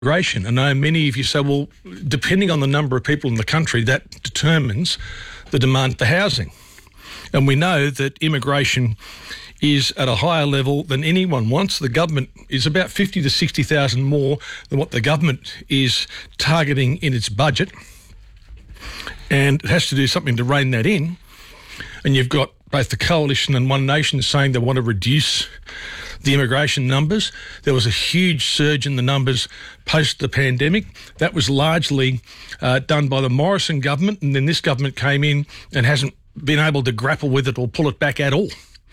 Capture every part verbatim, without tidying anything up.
immigration. I know many of you say, well, depending on the number of people in the country, that determines the demand for housing. And we know that immigration is at a higher level than anyone wants. The government is about fifty to sixty thousand more than what the government is targeting in its budget. And it has to do something to rein that in. And you've got both the Coalition and One Nation saying they want to reduce the immigration numbers. There was a huge surge in the numbers post the pandemic. That was largely uh, done by the Morrison government, and then this government came in and hasn't been able to grapple with it or pull it back at all.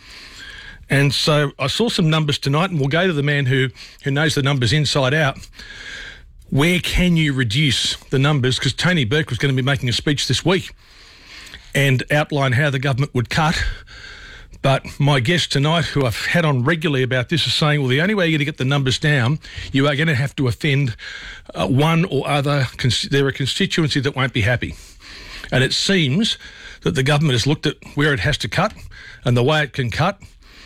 And so I saw some numbers tonight, and we'll go to the man who, who knows the numbers inside out. Where can you reduce the numbers? Because Tony Burke was going to be making a speech this week and outline how the government would cut. But my guest tonight, who I've had on regularly about this, is saying, well, the only way you're going to get the numbers down, you are going to have to offend uh, one or other. Cons- they're a constituency that won't be happy. And it seems that the government has looked at where it has to cut and the way it can cut,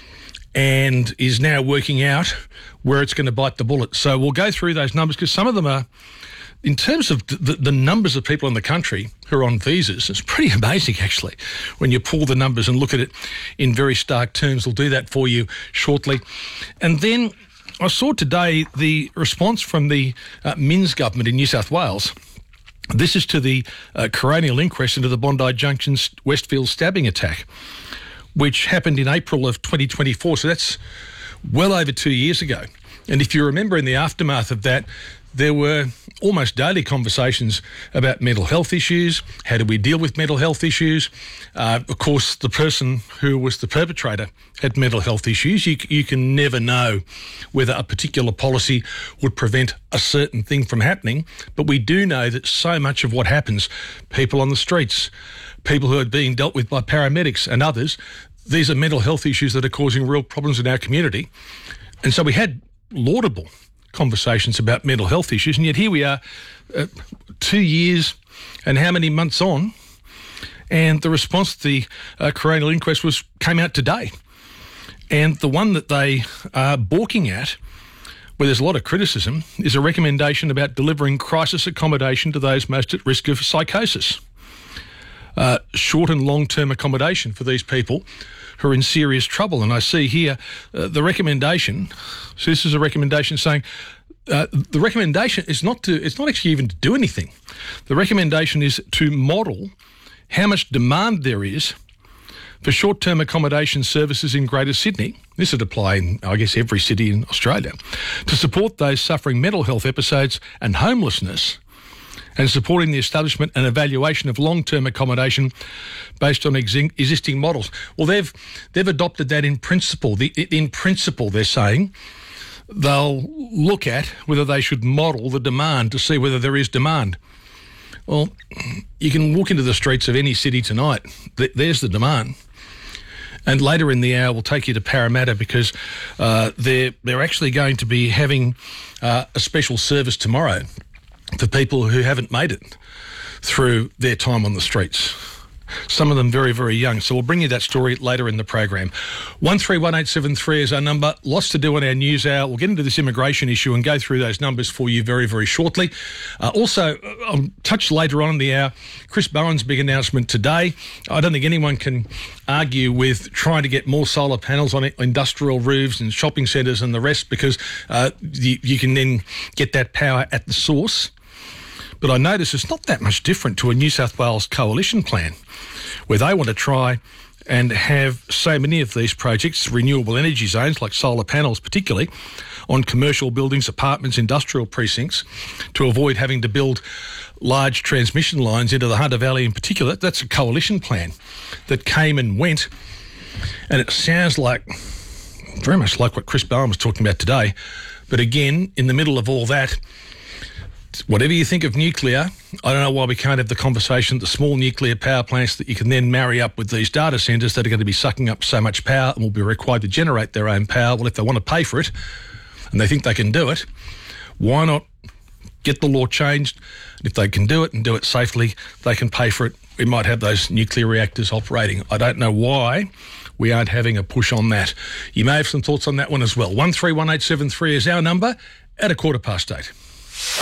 and is now working out where it's going to bite the bullet. So we'll go through those numbers, because some of them are, in terms of the, the numbers of people in the country who are on visas, it's pretty amazing, actually, when you pull the numbers and look at it in very stark terms. We'll do that for you shortly. And then I saw today the response from the uh, Minns government in New South Wales. This is to the uh, coronial inquest into the Bondi Junction Westfield stabbing attack, which happened in April of twenty twenty-four. So that's well over two years ago. And if you remember, in the aftermath of that, there were almost daily conversations about mental health issues. How do we deal with mental health issues? Uh, of course, the person who was the perpetrator had mental health issues. You, you can never know whether a particular policy would prevent a certain thing from happening. But we do know that so much of what happens, people on the streets, people who are being dealt with by paramedics and others, these are mental health issues that are causing real problems in our community. And so we had laudable conversations about mental health issues, and yet here we are uh, two years and how many months on, and the response to the uh, coronial inquest was came out today. And the one that they are balking at, where there's a lot of criticism, is a recommendation about delivering crisis accommodation to those most at risk of psychosis. Uh, short and long-term accommodation for these people who are in serious trouble. And I see here uh, the recommendation. So this is a recommendation saying uh, the recommendation is not to, it's not actually even to do anything. The recommendation is to model how much demand there is for short-term accommodation services in Greater Sydney. This would apply in, I guess, every city in Australia, to support those suffering mental health episodes and homelessness, and supporting the establishment and evaluation of long-term accommodation based on exi- existing models. Well, they've they've adopted that in principle. The, in principle, they're saying they'll look at whether they should model the demand to see whether there is demand. Well, you can walk into the streets of any city tonight. Th- there's the demand. And later in the hour, we'll take you to Parramatta, because uh, they're, they're actually going to be having uh, a special service tomorrow for people who haven't made it through their time on the streets. Some of them very, very young. So we'll bring you that story later in the program. one three one eight seven three is our number. Lots to do on our news hour. We'll get into this immigration issue and go through those numbers for you very, very shortly. Uh, also, I'll touch later on in the hour, Chris Bowen's big announcement today. I don't think anyone can argue with trying to get more solar panels on industrial roofs and shopping centres and the rest, because uh, you, you can then get that power at the source. But I notice it's not that much different to a New South Wales coalition plan, where they want to try and have so many of these projects, renewable energy zones like solar panels particularly, on commercial buildings, apartments, industrial precincts, to avoid having to build large transmission lines into the Hunter Valley in particular. That's a coalition plan that came and went, and it sounds like, very much like what Chris Bowen was talking about today. But again, in the middle of all that, whatever you think of nuclear, I don't know why we can't have the conversation, the small nuclear power plants that you can then marry up with these data centres that are going to be sucking up so much power and will be required to generate their own power. Well, if they want to pay for it and they think they can do it, why not get the law changed? And if they can do it and do it safely, they can pay for it. We might have those nuclear reactors operating. I don't know why we aren't having a push on that. You may have some thoughts on that one as well. one three one eight seven three is our number at a quarter past eight.